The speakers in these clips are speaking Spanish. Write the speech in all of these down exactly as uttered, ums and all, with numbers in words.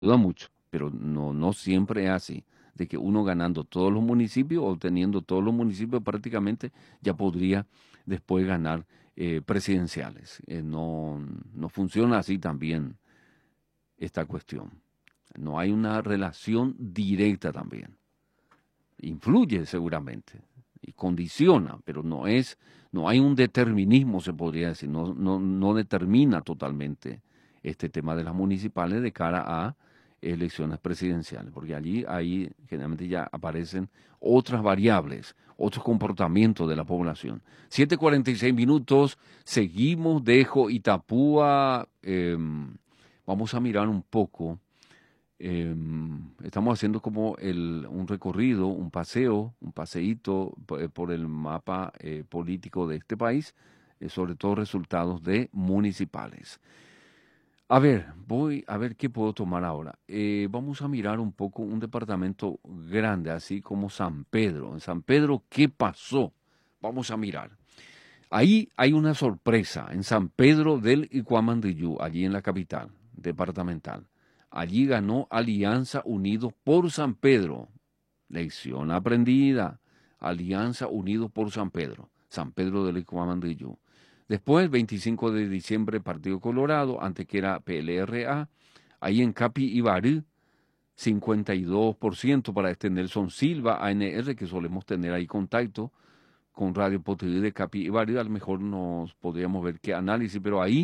ayuda mucho, pero no, no siempre es así, de que uno ganando todos los municipios o teniendo todos los municipios prácticamente ya podría después ganar eh, presidenciales. Eh, no, no funciona así también esta cuestión. No hay una relación directa también. Influye seguramente y condiciona, pero no es, no hay un determinismo, se podría decir, no, no, no determina totalmente este tema de las municipales de cara a elecciones presidenciales, porque allí ahí generalmente ya aparecen otras variables, otros comportamientos de la población. siete cuarenta y seis minutos, seguimos, dejo Itapúa, eh, vamos a mirar un poco. Eh, Estamos haciendo como el, un recorrido, un paseo, un paseíto por, por el mapa eh, político de este país, eh, sobre todo resultados de municipales. A ver, voy a ver qué puedo tomar ahora. Eh, vamos a mirar un poco un departamento grande, así como San Pedro. En San Pedro, ¿qué pasó? Vamos a mirar. Ahí hay una sorpresa, en San Pedro del Iguamandiyú, allí en la capital departamental. Allí ganó Alianza Unidos por San Pedro. Lección aprendida. Alianza Unidos por San Pedro. San Pedro del Iguamandiyú. Después, veinticinco de diciembre, Partido Colorado, antes que era P L R A. Ahí en Capi Ibarú, cincuenta y dos por ciento para este Nelson Silva, A N R, que solemos tener ahí contacto con Radio Potidí de Capi Ibarú. A lo mejor nos podríamos ver qué análisis, pero ahí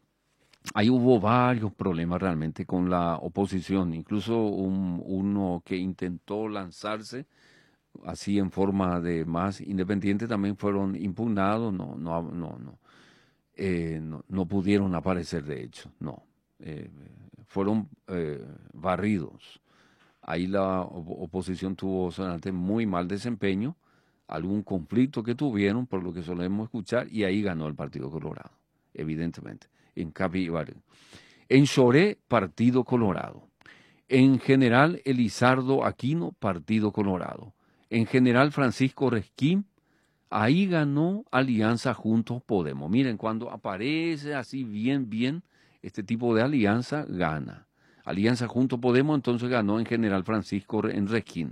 ahí hubo varios problemas realmente con la oposición, incluso un- uno que intentó lanzarse así en forma de más independiente también fueron impugnados, no, no, no, no, eh, no, no pudieron aparecer de hecho, no, eh, fueron eh, barridos. Ahí la op- oposición tuvo solamente muy mal desempeño, algún conflicto que tuvieron, por lo que solemos escuchar, y ahí ganó el Partido Colorado, evidentemente, en Capi Ibarú. En Choré, Partido Colorado. En General Elizardo Aquino, Partido Colorado. En General Francisco Resquín, ahí ganó Alianza Juntos Podemos. Miren, cuando aparece así bien, bien, este tipo de alianza, gana. Alianza Juntos Podemos, entonces ganó en General Francisco Re- en Resquín.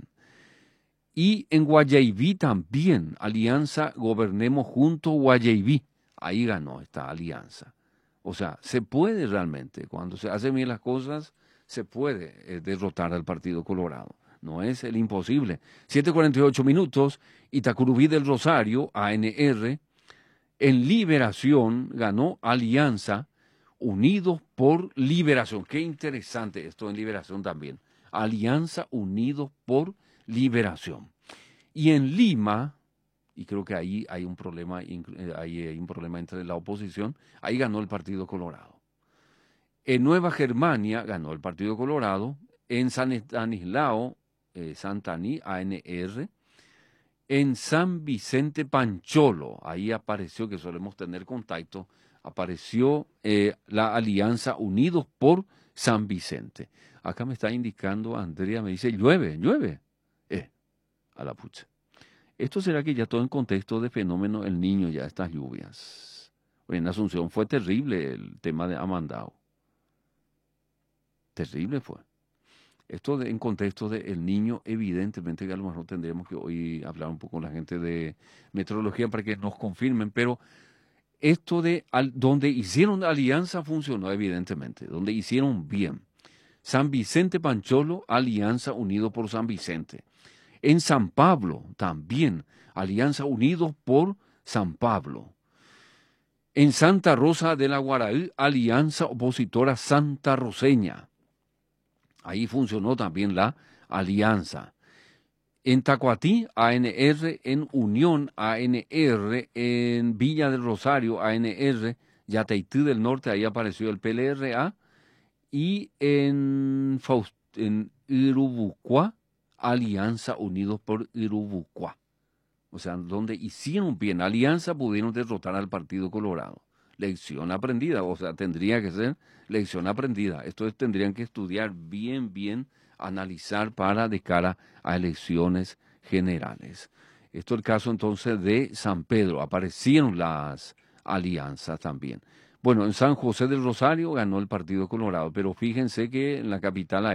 Y en Guayaibí también, Alianza Gobernemos Juntos Guayaibí. Ahí ganó esta alianza. O sea, se puede realmente, cuando se hacen bien las cosas, se puede eh, derrotar al Partido Colorado. No es el imposible. siete cuarenta y ocho minutos, Itacurubí del Rosario, A N R, en Liberación ganó Alianza Unidos por Liberación. Qué interesante esto en Liberación también. Alianza Unidos por Liberación. Y en Lima, y creo que ahí hay un problema, inclu- eh, ahí hay un problema entre la oposición, ahí ganó el Partido Colorado. En Nueva Germania ganó el Partido Colorado. En San Estanislao, eh, Santaní, A N R. En San Vicente Pancholo, ahí apareció, que solemos tener contacto, apareció eh, la Alianza Unidos por San Vicente. Acá me está indicando Andrea, me dice, llueve, llueve. Eh, a la pucha. ¿Esto será que ya todo en contexto de fenómeno el niño, ya estas lluvias? En Asunción fue terrible el tema de Amandao. Terrible fue. Esto de- en contexto de el niño, evidentemente que a lo mejor tendremos que hoy hablar un poco con la gente de meteorología para que nos confirmen, pero esto de al- donde hicieron alianza funcionó evidentemente, donde hicieron bien. San Vicente Pancholo, Alianza Unido por San Vicente. En San Pablo también, Alianza Unidos por San Pablo. En Santa Rosa de la Guaraí, Alianza Opositora Santa Roseña. Ahí funcionó también la alianza. En Tacuatí, A N R, en Unión, A N R, en Villa del Rosario, A N R, Yateití del Norte, ahí apareció el P L R A, y en, Faust en Irubucuá, Alianza Unidos por Irubucuá. O sea, donde hicieron bien alianza pudieron derrotar al Partido Colorado. Lección aprendida, o sea, tendría que ser lección aprendida. Esto es, tendrían que estudiar bien, bien, analizar para de cara a elecciones generales. Esto es el caso entonces de San Pedro. Aparecieron las alianzas también. Bueno, en San José del Rosario ganó el Partido Colorado, pero fíjense que en la capital